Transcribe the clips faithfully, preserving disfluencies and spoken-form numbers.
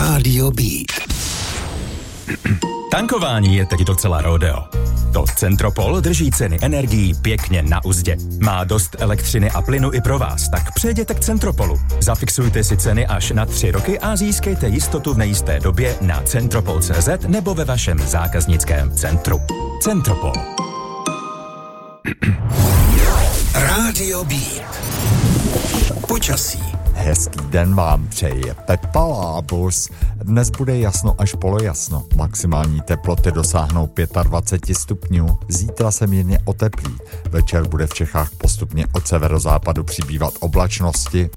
Rádio Beat. Tankování je teď docela rodeo. To Centropol drží ceny energií pěkně na uzdě. Má dost elektřiny a plynu i pro vás, tak přejděte k Centropolu. Zafixujte si ceny až na tři roky a získejte jistotu v nejisté době na centropol tečka cé zet nebo ve vašem zákaznickém centru. Centropol. Rádio Beat. Počasí. Hezký den vám přeje Pepa Lábus. Dnes bude jasno až polojasno. Maximální teploty dosáhnou dvacet pět stupňů. Zítra se mírně oteplí. Večer bude v Čechách postupně od severozápadu přibývat oblačnosti.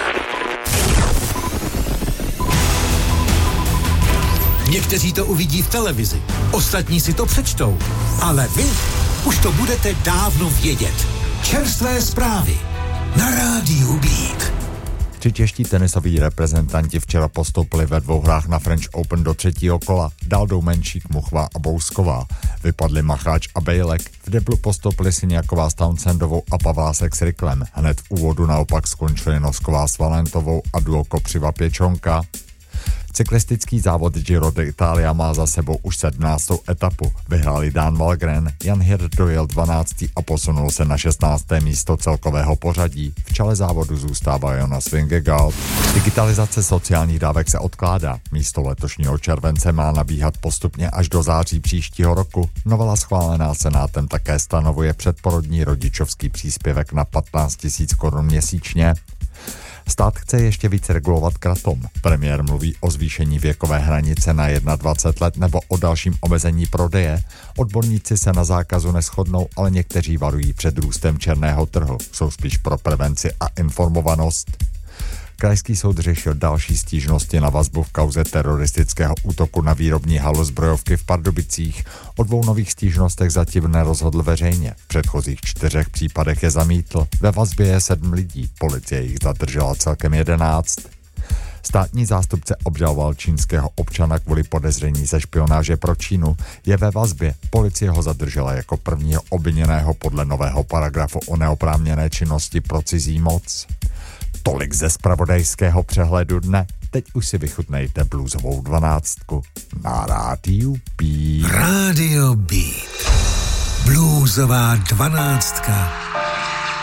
Někteří to uvidí v televizi, ostatní si to přečtou. Ale vy už to budete dávno vědět. Čerstvé zprávy na Rádiu Beat. Tři čeští tenisoví reprezentanti včera postoupili ve dvou hrách na French Open do třetího kola. Dál jdou Menšík, Muchva a Bousková. Vypadli Macháč a Bejlek. V deblu postoupili Siniaková s Townsendovou a Pavlásek s Riklem. Hned v úvodu naopak skončili Nosková s Valentovou a duo Kopřiva Pěčonka. Cyklistický závod Giro d'Italia má za sebou už sedmnáctou etapu. Vyhráli Dan Valgren, Jan Hirt dojel dvanáctý a posunul se na šestnácté místo celkového pořadí. V čele závodu zůstává Jonas Vingegaard. Digitalizace sociálních dávek se odkládá. Místo letošního července má nabíhat postupně až do září příštího roku. Novela schválená Senátem také stanovuje předporodní rodičovský příspěvek na patnáct tisíc korun měsíčně. Stát chce ještě víc regulovat kratom. Premiér mluví o zvýšení věkové hranice na dvacet jedna let nebo o dalším omezení prodeje. Odborníci se na zákazu neshodnou, ale někteří varují před růstem černého trhu. Jsou spíš pro prevenci a informovanost. Krajský soud řešil další stížnosti na vazbu v kauze teroristického útoku na výrobní halu zbrojovky v Pardubicích. O dvou nových stížnostech zatím nerozhodl veřejně. V předchozích čtyřech případech je zamítl. Ve vazbě je sedm lidí, policie jich zadržela celkem jedenáct. Státní zástupce obžaloval čínského občana kvůli podezření ze špionáže pro Čínu. Je ve vazbě, policie ho zadržela jako prvního obviněného podle nového paragrafu o neoprávněné činnosti pro cizí moc. Tolik ze zpravodajského přehledu dne. Teď už si vychutnejte bluesovou dvanáctku na Rádiu Beat. Rádio Beat. Bluesová dvanáctka.